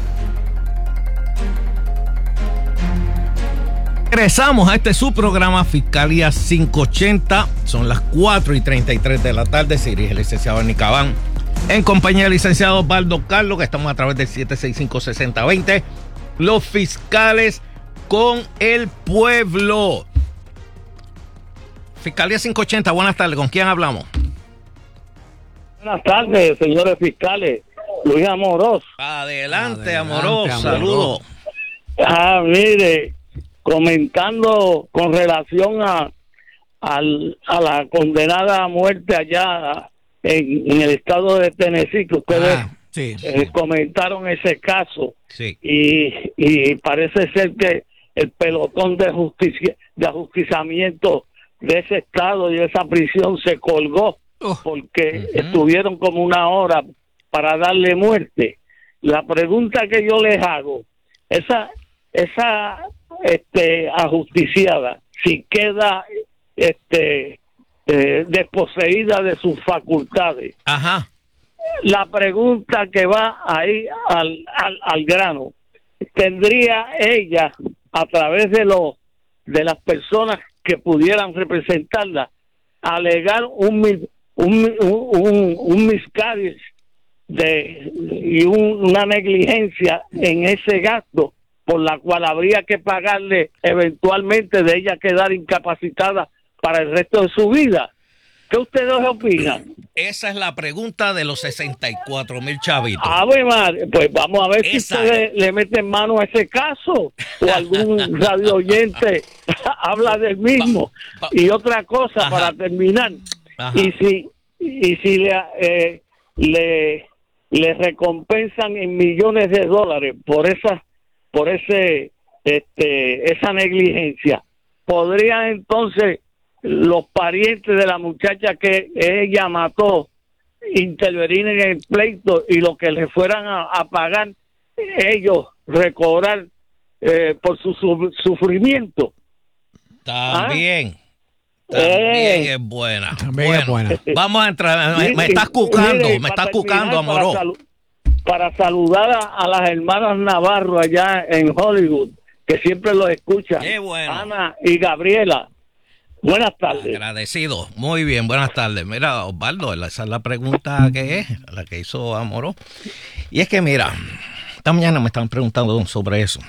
Regresamos a este su programa Fiscalía 580. Son las 4:33 de la tarde. Se dirige el licenciado Ernie Cabán en compañía del licenciado Osvaldo Carlos, que estamos a través del 765-6020. Los fiscales con el pueblo. Fiscalía 580, buenas tardes. ¿Con quién hablamos? Buenas tardes, señores fiscales. Luis Amorós. Adelante Amorós. Saludos. Mire, comentando con relación a la condenada a muerte allá en el estado de Tennessee, que ustedes comentaron ese caso, y parece ser que el pelotón de ajusticiamiento de ese estado y de esa prisión se colgó porque estuvieron como una hora para darle muerte. La pregunta que yo les hago, esa ajusticiada, si queda desposeída de sus facultades. La pregunta que va ahí al grano, ¿tendría ella, a través de las personas que pudieran representarla, alegar un miscarriage y una negligencia en ese gasto, por la cual habría que pagarle eventualmente de ella quedar incapacitada para el resto de su vida? ¿Qué ustedes opinan? Esa es la pregunta de los 64,000 chavitos. Pues vamos a ver si ustedes le meten mano a ese caso, o algún radio oyente habla del mismo. Y otra cosa, para terminar, y si le recompensan en millones de dólares por esa negligencia, ¿podrían entonces los parientes de la muchacha que ella mató intervenir en el pleito y lo que le fueran a pagar ellos recobrar por su sufrimiento? También es buena. Vamos a entrar. Me estás cucando, Amoró. Para saludar a las hermanas Navarro allá en Hollywood, que siempre los escuchan. Ana y Gabriela. Buenas tardes. Agradecido. Muy bien, buenas tardes. Mira, Osvaldo, esa es la pregunta la que hizo Amoró. Y es que, mira, esta mañana me estaban preguntando sobre eso.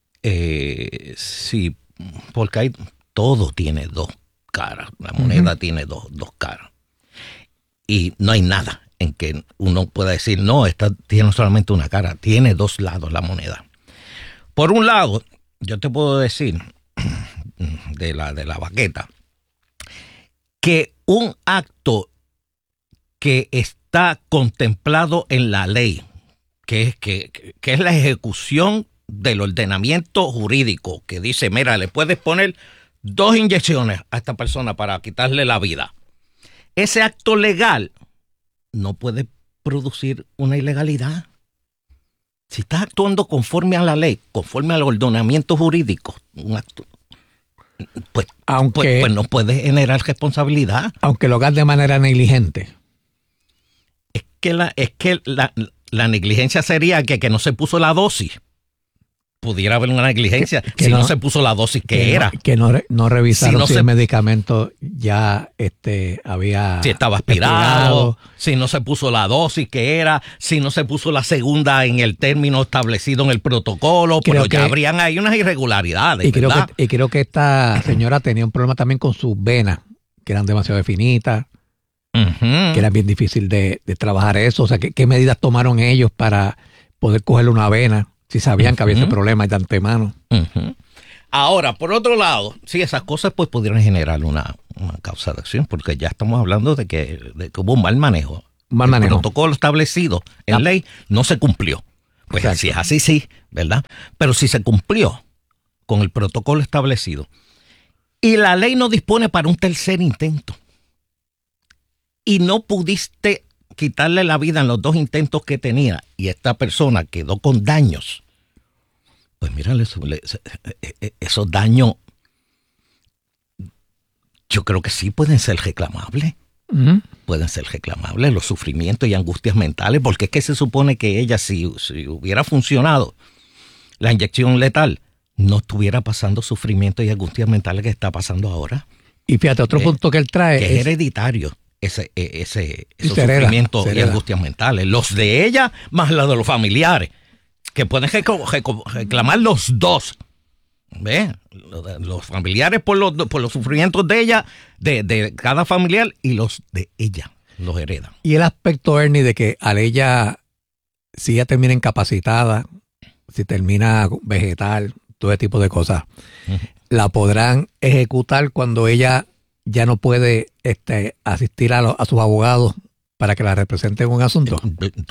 Sí, porque todo tiene dos caras. La moneda tiene dos caras. Y no hay nada en que uno pueda decir, no, esta tiene solamente una cara. Tiene dos lados la moneda. Por un lado, yo te puedo decir, de la baqueta, que un acto que está contemplado en la ley, que es la ejecución del ordenamiento jurídico, que dice, mira, le puedes poner 2 inyecciones a esta persona para quitarle la vida. Ese acto legal no puede producir una ilegalidad. Si estás actuando conforme a la ley, conforme al ordenamiento jurídico, un acto, pues no puede generar responsabilidad. Aunque lo hagas de manera negligente. Es que la negligencia sería que no se puso la dosis. Pudiera haber una negligencia si no se puso la dosis que era. Que no revisaron si el medicamento ya había... Si estaba expirado, si no se puso la dosis que era, si no se puso la segunda en el término establecido en el protocolo, pero ya habrían ahí unas irregularidades. Y creo que esta señora tenía un problema también con sus venas, que eran demasiado finitas. que era bien difícil de trabajar eso. O sea, ¿qué medidas tomaron ellos para poder cogerle una vena si sabían que había ese problema de antemano? Ahora, por otro lado, sí, esas cosas pues pudieran generar una causa de acción, porque ya estamos hablando de que hubo un mal manejo. El protocolo establecido en ley no se cumplió. Pues si es así, sí, ¿verdad? Pero si se cumplió con el protocolo establecido y la ley no dispone para un tercer intento y no pudiste quitarle la vida en los 2 intentos que tenía y esta persona quedó con daños, pues mira, esos daños yo creo que sí pueden ser reclamables. Pueden ser reclamables los sufrimientos y angustias mentales, porque es que se supone que ella, si hubiera funcionado la inyección letal, no estuviera pasando sufrimientos y angustias mentales que está pasando ahora. Y fíjate, otro punto que él trae que es hereditario, esos sufrimientos y angustias mentales, los de ella más los de los familiares, que pueden reclamar los dos. ¿Ve? Los familiares por los sufrimientos de ella, de cada familiar, y los de ella los heredan. Y el aspecto, Ernie, de que al ella, si ella termina incapacitada, si termina vegetal, todo ese tipo de cosas, la podrán ejecutar cuando ella ya no puede asistir a sus abogados para que la representen en un asunto.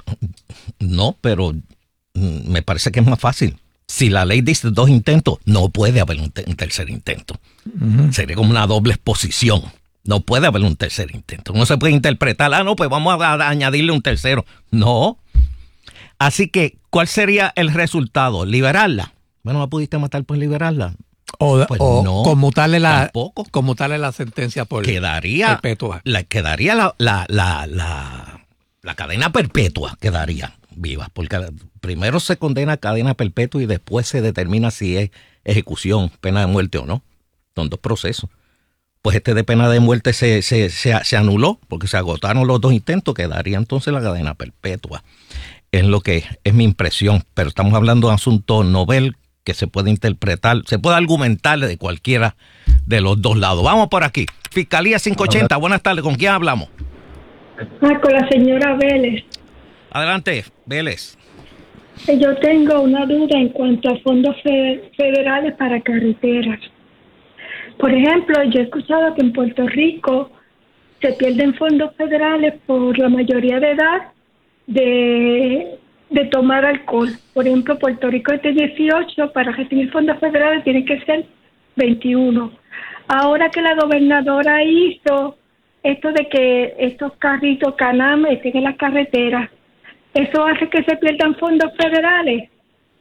No, pero me parece que es más fácil. Si la ley dice 2 intentos, no puede haber un tercer intento. Sería como una doble exposición. No puede haber un tercer intento. No se puede interpretar, no, pues vamos a añadirle un tercero. No. Así que, ¿cuál sería el resultado? ¿Liberarla? Bueno, ¿la pudiste matar por liberarla? O no, conmutarle la sentencia por perpetua. Quedaría la cadena perpetua, quedaría viva, porque primero se condena a cadena perpetua y después se determina si es ejecución, pena de muerte o no. Son 2 procesos. Pues de pena de muerte se anuló porque se agotaron los 2 intentos, quedaría entonces la cadena perpetua. Es lo que es mi impresión, pero estamos hablando de un asunto novel que se puede interpretar, se puede argumentar de cualquiera de los 2 lados. Vamos por aquí. Fiscalía 580, buenas tardes, ¿con quién hablamos? Con la señora Vélez. Adelante, Vélez. Yo tengo una duda en cuanto a fondos federales para carreteras. Por ejemplo, yo he escuchado que en Puerto Rico se pierden fondos federales por la mayoría de edad de tomar alcohol. Por ejemplo, Puerto Rico es de 18, para recibir fondos federales tiene que ser 21. Ahora que la gobernadora hizo esto de que estos carritos Canam estén en las carreteras, ¿eso hace que se pierdan fondos federales?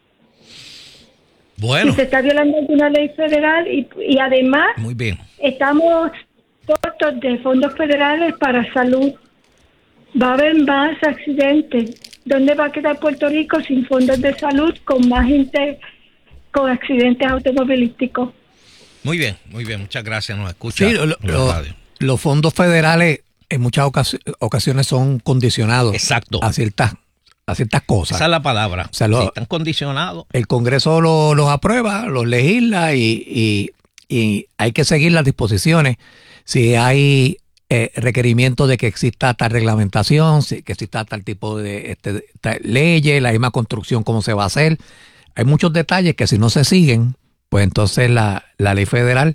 Bueno. Si se está violando alguna ley federal y además muy bien, estamos cortos de fondos federales para salud. Va a haber más accidentes. ¿Dónde va a quedar Puerto Rico sin fondos de salud con más gente con accidentes automovilísticos? Muy bien, muchas gracias, nos escucha. Sí, los fondos federales en muchas ocasiones son condicionados. Exacto. a ciertas cosas. Esa es la palabra. O sea, están condicionados. El Congreso los aprueba, los legisla y hay que seguir las disposiciones. Si hay requerimiento de que exista tal reglamentación, que exista tal tipo de leyes, la misma construcción, cómo se va a hacer. Hay muchos detalles que si no se siguen, pues entonces la ley federal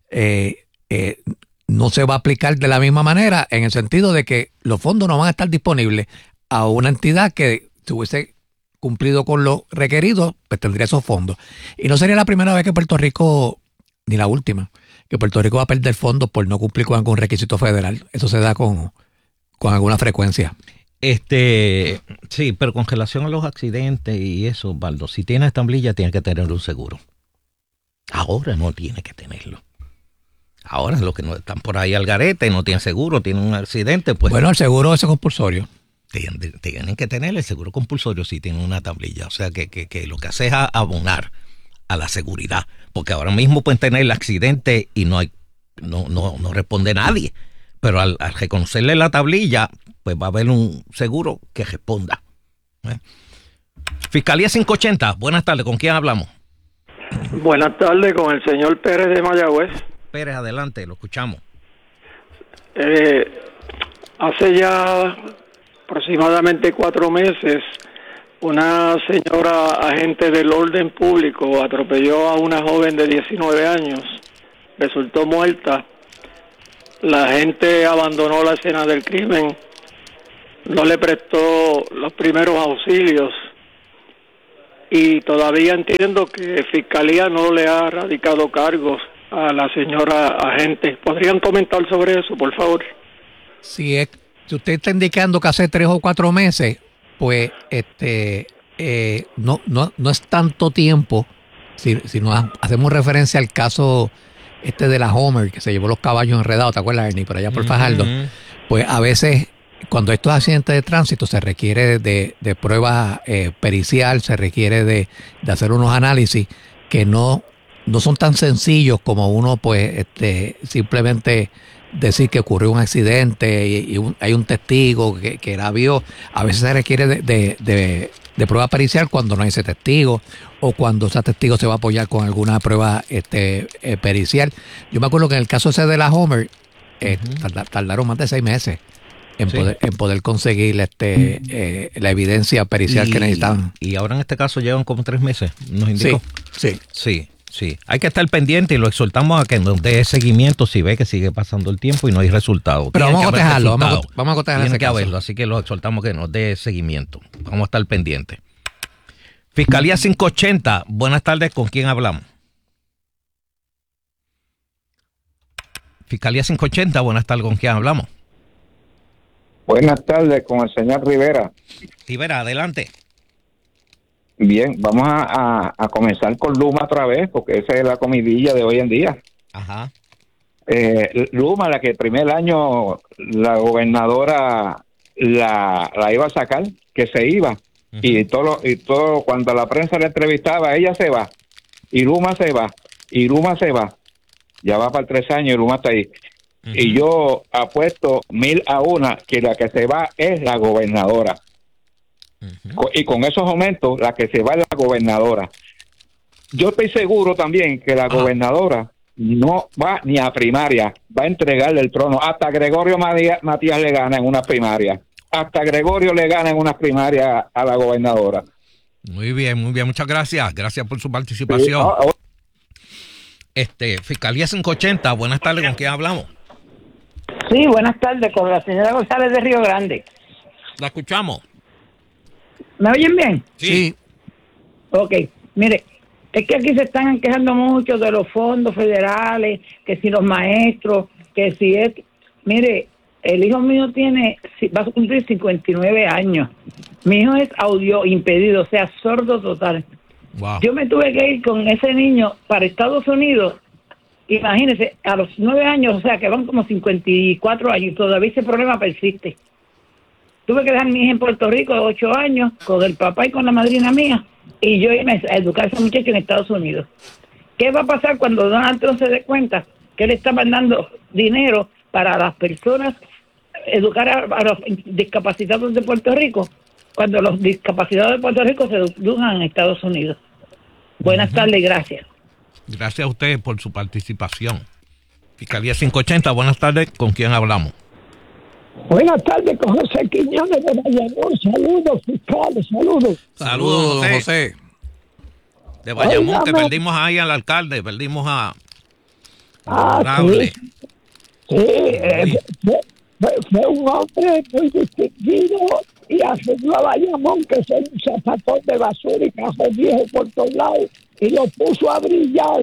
no se va a aplicar de la misma manera, en el sentido de que los fondos no van a estar disponibles a una entidad que si hubiese cumplido con lo requerido, pues tendría esos fondos. Y no sería la primera vez que Puerto Rico, ni la última, que Puerto Rico va a perder fondos por no cumplir con algún requisito federal. Eso se da con alguna frecuencia. Sí, pero con relación a los accidentes y eso, Baldo, si tienes tablilla tienes que tener un seguro. Ahora no tiene que tenerlo. Ahora los que no están por ahí al garete, no tienen seguro, tienen un accidente, pues... Bueno, el seguro es compulsorio. Tienen que tener el seguro compulsorio si tienen una tablilla. O sea, que lo que hace es abonar a la seguridad. Porque ahora mismo pueden tener el accidente y no responde nadie. Pero al reconocerle la tablilla, pues va a haber un seguro que responda. Fiscalía 580, buenas tardes, ¿con quién hablamos? Buenas tardes, con el señor Pérez de Mayagüez. Pérez, adelante, lo escuchamos. Hace ya aproximadamente 4 meses, una señora agente del orden público atropelló a una joven de 19 años, resultó muerta. La gente abandonó la escena del crimen, no le prestó los primeros auxilios y todavía entiendo que Fiscalía no le ha radicado cargos a la señora agente. ¿Podrían comentar sobre eso, por favor? Si usted está indicando que hace 3 o 4 meses, pues no es tanto tiempo. Si nos hacemos referencia al caso de la Homer, que se llevó los caballos enredados, ¿te acuerdas, Ernie? Por allá por Fajardo. Pues a veces, cuando estos accidentes de tránsito, se requiere de prueba pericial, se requiere de hacer unos análisis que no son tan sencillos como uno, pues, simplemente decir que ocurrió un accidente y hay un testigo que la vio. A veces se requiere de prueba pericial cuando no hay ese testigo, o cuando ese testigo se va a apoyar con alguna prueba pericial. Yo me acuerdo que en el caso ese de la Homer, tardaron más de 6 meses en poder conseguir la evidencia pericial que necesitaban. Y ahora en este caso llevan como 3 meses, nos indicó. Sí. Hay que estar pendiente y lo exhortamos a que nos dé seguimiento si ve que sigue pasando el tiempo y no hay resultado. Pero vamos a cotejarlo, vamos a cotejar ese caso. Haberlo, así que lo exhortamos a que nos dé seguimiento. Vamos a estar pendientes. Fiscalía 580, buenas tardes, ¿con quién hablamos? Fiscalía 580, buenas tardes, ¿con quién hablamos? Buenas tardes, con el señor Rivera. Rivera, adelante. Bien, vamos a comenzar con Luma otra vez, porque esa es la comidilla de hoy en día. Ajá. Luma, la que el primer año la gobernadora la iba a sacar, que se iba, y todo cuando la prensa la entrevistaba, ella se va, y Luma se va, y Luma se va. Ya va para 3 años y Luma está ahí. Y yo apuesto 1000 a 1 que la que se va es la gobernadora. Y con esos aumentos, la que se va es la gobernadora. Yo estoy seguro también que la gobernadora no va ni a primaria, va a entregarle el trono. Hasta Gregorio Matías le gana en una primaria. Hasta Gregorio le gana en una primaria a la gobernadora. Muy bien, muchas gracias. Gracias por su participación. Fiscalía 580, buenas tardes, ¿con quién hablamos? Sí, buenas tardes, con la señora González de Río Grande. La escuchamos. ¿Me oyen bien? Sí. Ok, mire, es que aquí se están quejando mucho de los fondos federales, que si los maestros, que si es... Mire, el hijo mío va a cumplir 59 años. Mi hijo es audio impedido, o sea, sordo total. Wow. Yo me tuve que ir con ese niño para Estados Unidos, imagínese, a los 9 años, o sea, que van como 54 años, y todavía ese problema persiste. Tuve que dejar a mi hija en Puerto Rico de 8 años, con el papá y con la madrina mía, y yo irme a educar a ese muchacho en Estados Unidos. ¿Qué va a pasar cuando Donald Trump se dé cuenta que él está mandando dinero para las personas, educar a los discapacitados de Puerto Rico, cuando los discapacitados de Puerto Rico se educan en Estados Unidos? Buenas tardes, gracias. Gracias a ustedes por su participación. Fiscalía 580, buenas tardes, ¿con quién hablamos? Buenas tardes, con José Quiñones de Bayamón. Saludos, fiscales, saludos. Saludos, José. De Bayamón, que perdimos ahí al alcalde, perdimos a honorable. Sí, fue un hombre muy distinguido y arregló a Bayamón, que es un zapatón de basura y cajón viejo por todos lados, y lo puso a brillar.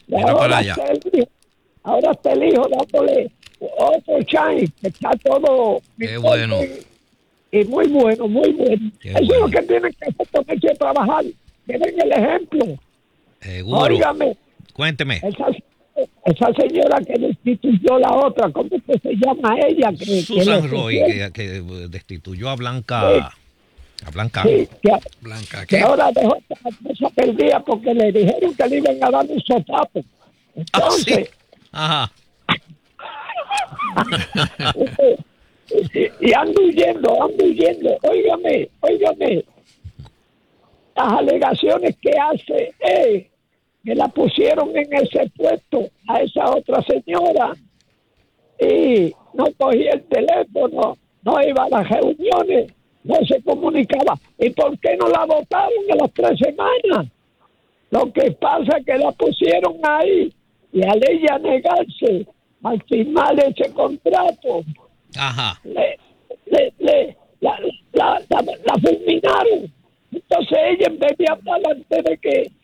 Ahora está el hijo dándole otro chance, que está todo... Qué bueno. Y muy bueno, muy bueno. Eso es lo que tienen que hacer, tener que trabajar. Tienen el ejemplo. Seguro. Óigame. Cuénteme. Esa señora que destituyó la otra, ¿cómo que se llama ella? Susan Roy, que destituyó a Blanca. Sí. A Blanca. Sí, Blanca, que ahora dejó esa perdida porque le dijeron que le iban a dar un sopapo. Entonces... Ajá. y ando huyendo. Óigame. Las alegaciones que hace que la pusieron en ese puesto a esa otra señora y no cogí el teléfono no iba a las reuniones, no se comunicaba. ¿Y por qué no la votaron a las 3 semanas? Lo que pasa es que la pusieron ahí y al ella negarse al firmar ese contrato, Ajá. la fulminaron. Entonces ella, en vez de hablar antes de que